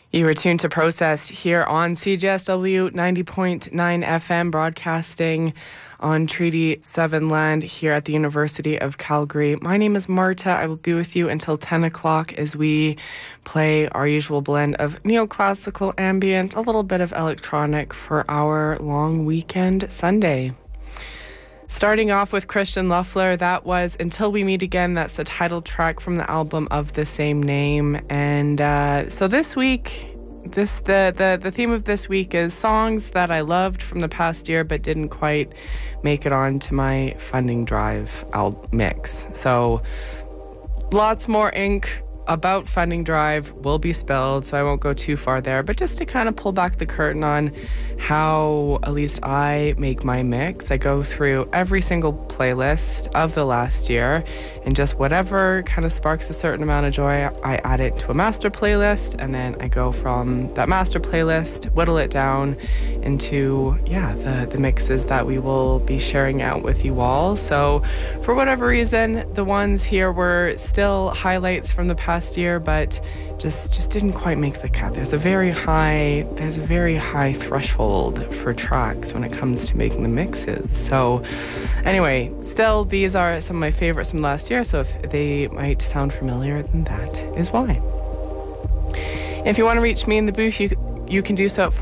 You were tuned to Processed here on CJSW 90.9 FM, broadcasting on Treaty 7 land here at the University of Calgary. My name is Marta. I will be with you until 10 o'clock as we play our usual blend of neoclassical, ambient, a little bit of electronic for our long weekend Sunday. Starting off with Christian Loeffler, that was Until We Meet Again. That's the title track from the album of the same name. And so this week, the theme of this week is songs that I loved from the past year but didn't quite make it onto my funding drive mix. So lots more ink about funding drive will be spilled, so I won't go too far there, but just to kind of pull back the curtain on how at least I make my mix. I go through every single playlist of the last year, and just whatever kind of sparks a certain amount of joy, I add it to a master playlist, and then I go from that master playlist, whittle it down into the mixes that we will be sharing out with you all. So for whatever reason, the ones here were still highlights from the past year, but just didn't quite make the cut. There's a very high threshold for tracks when it comes to making the mixes. So anyway, still these are some of my favorites from last year, so if they might sound familiar, then that is why. If you want to reach me in the booth, you can do so at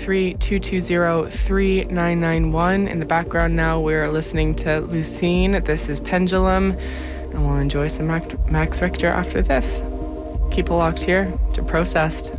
403-220-3991. In the background now, we're listening to Lucene. This is Pendulum, and we'll enjoy some Max Richter after this. Keep it locked here to Processed.